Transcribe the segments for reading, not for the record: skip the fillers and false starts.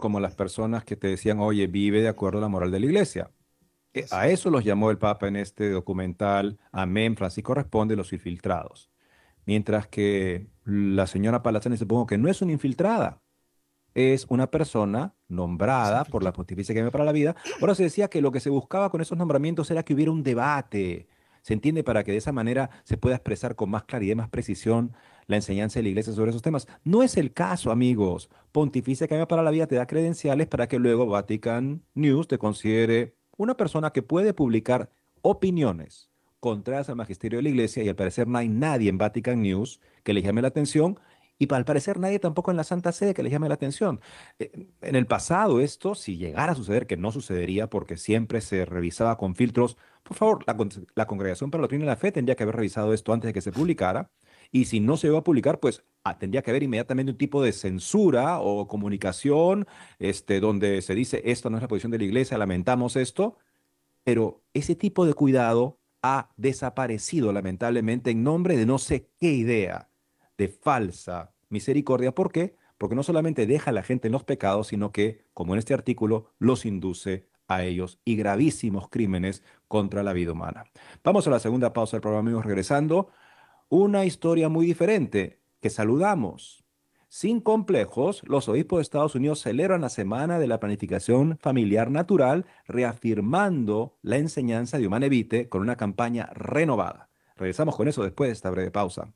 como las personas que te decían, oye, vive de acuerdo a la moral de la iglesia. A Así eso es. los llamó el Papa en este documental Amén, Francisco responde, los infiltrados. Mientras que la señora Palazzani supongo que no es una infiltrada, es una persona Se nombrada por la infiltró. Pontificia Academia para la Vida. Ahora se decía que lo que se buscaba con esos nombramientos era que hubiera un debate. ¿Se entiende? Para que de esa manera se pueda expresar con más claridad y más precisión la enseñanza de la Iglesia sobre esos temas. No es el caso, amigos. Pontificia Academia para la Vida te da credenciales para que luego Vatican News te considere una persona que puede publicar opiniones contrarias al magisterio de la Iglesia y al parecer no hay nadie en Vatican News que le llame la atención y al parecer nadie tampoco en la Santa Sede que le llame la atención. En el pasado esto, si llegara a suceder, que no sucedería porque siempre se revisaba con filtros, por favor, la Congregación para la Doctrina y la Fe tendría que haber revisado esto antes de que se publicara. Y si no se iba a publicar, pues tendría que haber inmediatamente un tipo de censura o comunicación, donde se dice, esto no es la posición de la Iglesia, lamentamos esto, pero ese tipo de cuidado ha desaparecido lamentablemente en nombre de no sé qué idea de falsa misericordia. ¿Por qué? Porque no solamente deja a la gente en los pecados, sino que, como en este artículo, los induce a ellos y gravísimos crímenes contra la vida humana. Vamos a la segunda pausa del programa, amigos, regresando. Una historia muy diferente que saludamos. Sin complejos, los obispos de Estados Unidos celebran la Semana de la Planificación Familiar Natural, reafirmando la enseñanza de Humane Vitae con una campaña renovada. Regresamos con eso después de esta breve pausa.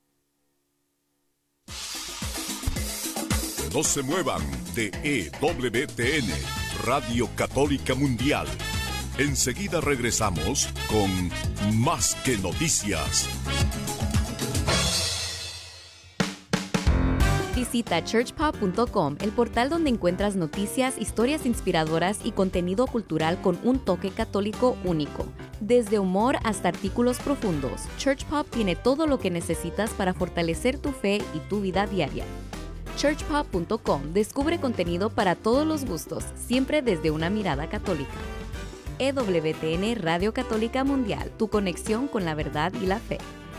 No se muevan de EWTN, Radio Católica Mundial. Enseguida regresamos con Más que Noticias. Visita churchpop.com, el portal donde encuentras noticias, historias inspiradoras y contenido cultural con un toque católico único. Desde humor hasta artículos profundos, ChurchPop tiene todo lo que necesitas para fortalecer tu fe y tu vida diaria. churchpop.com descubre contenido para todos los gustos, siempre desde una mirada católica. EWTN Radio Católica Mundial, tu conexión con la verdad y la fe.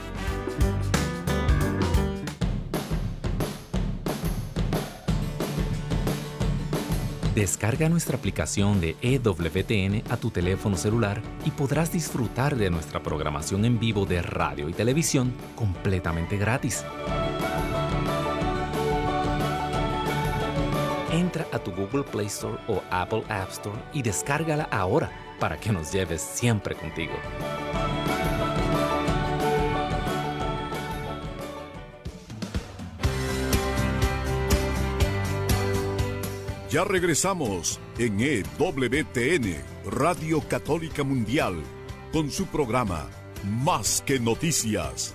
Descarga nuestra aplicación de EWTN a tu teléfono celular y podrás disfrutar de nuestra programación en vivo de radio y televisión completamente gratis. Entra a tu Google Play Store o Apple App Store y descárgala ahora para que nos lleves siempre contigo. Ya regresamos en EWTN, Radio Católica Mundial, con su programa Más que Noticias.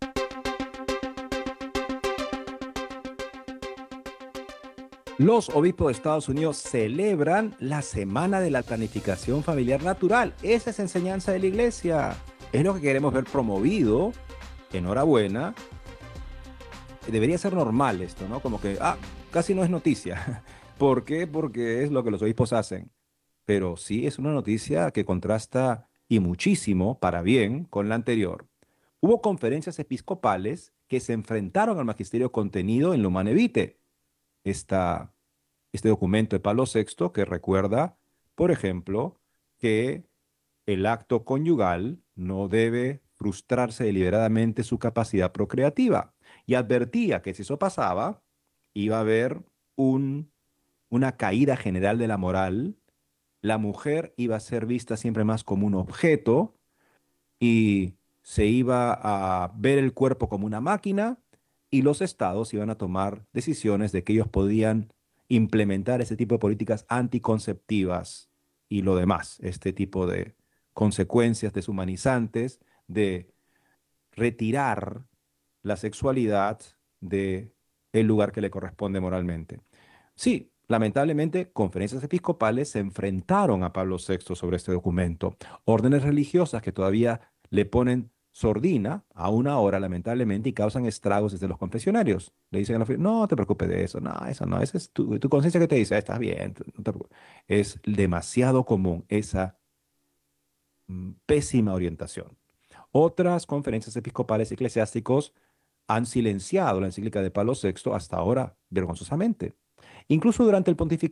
Los obispos de Estados Unidos celebran la Semana de la Planificación Familiar Natural. Esa es enseñanza de la Iglesia. Es lo que queremos ver promovido. Enhorabuena. Debería ser normal esto, ¿no? Como que, casi no es noticia. ¿Por qué? Porque es lo que los obispos hacen. Pero sí es una noticia que contrasta y muchísimo, para bien, con la anterior. Hubo conferencias episcopales que se enfrentaron al magisterio contenido en Humane Vitae, esta, este documento de Pablo VI que recuerda, por ejemplo, que el acto conyugal no debe frustrarse deliberadamente su capacidad procreativa y advertía que si eso pasaba, iba a haber un, una caída general de la moral, la mujer iba a ser vista siempre más como un objeto y se iba a ver el cuerpo como una máquina y los estados iban a tomar decisiones de que ellos podían implementar ese tipo de políticas anticonceptivas y lo demás, este tipo de consecuencias deshumanizantes de retirar la sexualidad de el lugar que le corresponde moralmente. Sí, lamentablemente, conferencias episcopales se enfrentaron a Pablo VI sobre este documento. Órdenes religiosas que todavía le ponen sordina a una hora, lamentablemente, y causan estragos desde los confesionarios. Le dicen a la no te preocupes de eso, no, eso no, esa es tu conciencia que te dice, estás bien, no te preocupes". Es demasiado común esa pésima orientación. Otras conferencias episcopales y eclesiásticos han silenciado la encíclica de Pablo VI hasta ahora, vergonzosamente. Incluso durante el pontificado